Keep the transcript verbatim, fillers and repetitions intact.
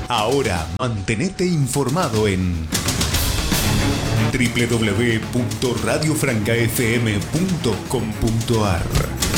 Ahora, mantenete informado en doble u doble u doble u punto radio franca f m punto com punto a r.